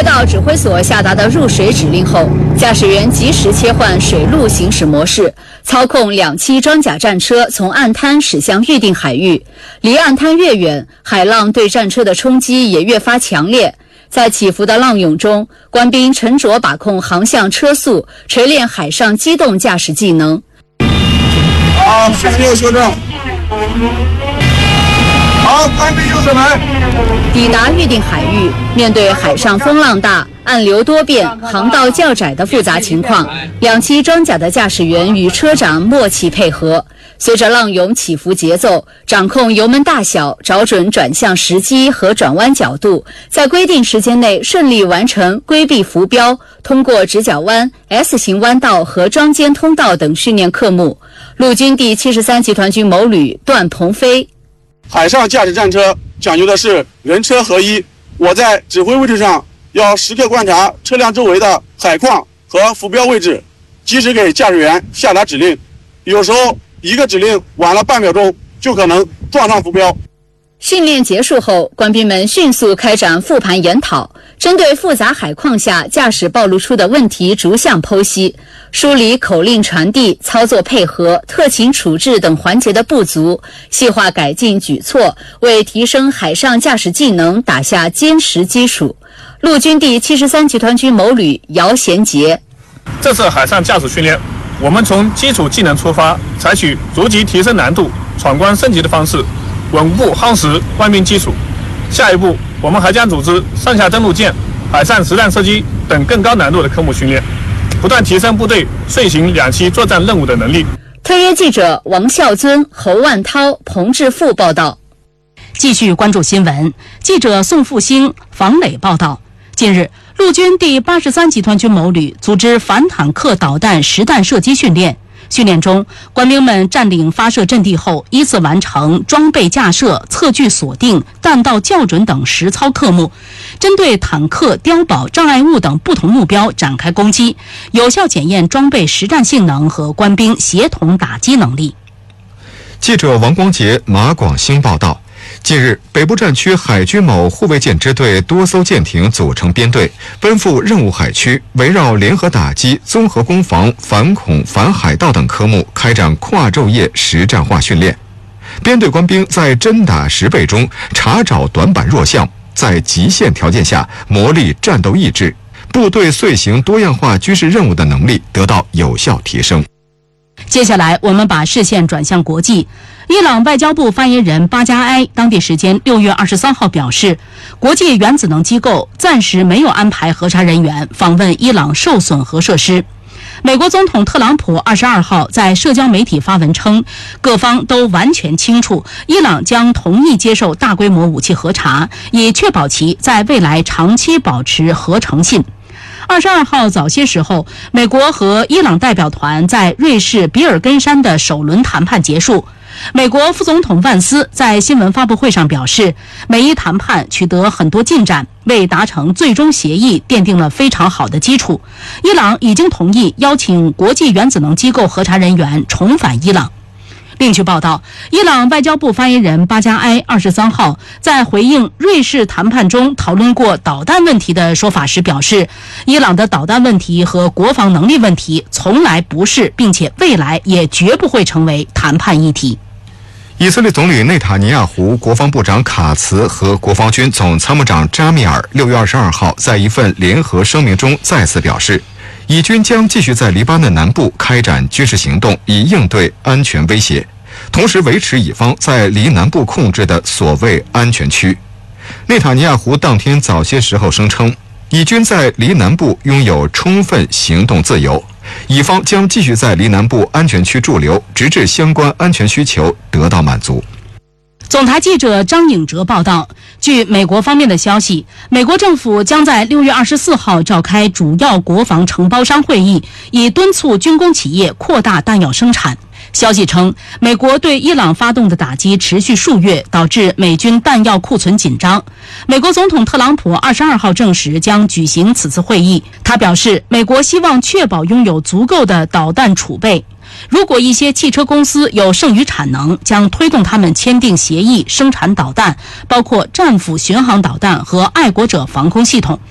接到指挥所下达的入水指令后，驾驶员及时切换水陆行驶模式，操控2栖装甲战车从岸滩驶向预定海域。离岸滩越远，海浪对战车的冲击也越发强烈。在起伏的浪涌中，官兵沉着把控航向车速，锤炼海上机动驾驶技能。 好，没有修正。好，官兵右手来。 抵达预定海域，面对海上风浪大、暗流多变、航道较窄的复杂情况，2栖装甲的驾驶员与车长默契配合，随着浪涌起伏节奏，掌控油门大小，找准转向时机和转弯角度，在规定时间内顺利完成规避浮标、通过直角弯、S 型弯道和桩间通道等训练科目。陆军第73集团军某旅段鹏飞： 海上驾驶战车讲究的是人车合一，我在指挥位置上要时刻观察车辆周围的海况和浮标位置，及时给驾驶员下达指令。有时候一个指令晚了半秒钟，就可能撞上浮标。 训练结束后，官兵们迅速开展复盘研讨，针对复杂海况下驾驶暴露出的问题逐项剖析，梳理口令传递、操作配合、特勤处置等环节的不足，细化改进举措，为提升海上驾驶技能打下坚实基础。陆军第73集团军某旅姚贤杰： 这次海上驾驶训练，我们从基础技能出发，采取逐级提升难度、闯关升级的方式，稳步夯实官兵基础。下一步，我们还将组织上下登陆舰、海上实战射击等更高难度的科目训练，不断提升部队遂行2栖作战任务的能力。 特约记者王孝尊、侯万涛、彭志富报道。 继续关注新闻，记者宋复兴、房磊报道。近日，陆军第83集团军某旅组织反坦克导弹实弹射击训练。训练中，官兵们占领发射阵地后，依次完成装备架设、测距锁定、弹道校准等实操科目，针对坦克、碉堡、障碍物等不同目标展开攻击，有效检验装备实战性能和官兵协同打击能力。 记者王光杰、马广兴报道。近日，北部战区海军某护卫舰支队多艘舰艇组成编队，奔赴任务海区，围绕联合打击、综合攻防、反恐、反海盗等科目开展跨昼夜实战化训练。编队官兵在真打实备中查找短板弱项，在极限条件下磨砺战斗意志，部队遂行多样化军事任务的能力得到有效提升。 接下来，我们把视线转向国际。伊朗外交部发言人巴加埃当地时间6月23号表示，国际原子能机构暂时没有安排核查人员访问伊朗受损核设施。美国总统特朗普22号在社交媒体发文称，各方都完全清楚，伊朗将同意接受大规模武器核查，以确保其在未来长期保持核诚信。22号早些时候，美国和伊朗代表团在瑞士比尔根山的首轮谈判结束。美国副总统万斯在新闻发布会上表示，美伊谈判取得很多进展，为达成最终协议奠定了非常好的基础。伊朗已经同意邀请国际原子能机构核查人员重返伊朗。另据报道，伊朗外交部发言人巴加埃23号在回应瑞士谈判中讨论过导弹问题的说法时表示，伊朗的导弹问题和国防能力问题从来不是，并且未来也绝不会成为谈判议题。 以色列总理内塔尼亚胡、国防部长卡茨和国防军总参谋长扎米尔6月22号在一份联合声明中再次表示，以军将继续在黎巴嫩南部开展军事行动，以应对安全威胁，同时维持以方在黎南部控制的所谓安全区。内塔尼亚胡当天早些时候声称，以军在黎南部拥有充分行动自由，以方将继续在黎南部安全区驻留，直至相关安全需求得到满足。 总台记者张颖哲报道，据美国方面的消息，美国政府将在6月24号召开主要国防承包商会议，以敦促军工企业扩大弹药生产。消息称，美国对伊朗发动的打击持续数月，导致美军弹药库存紧张。美国总统特朗普22号证实将举行此次会议。他表示，美国希望确保拥有足够的导弹储备。如果一些汽车公司有剩余产能，将推动他们签订协议生产导弹，包括战斧巡航导弹和爱国者防空系统。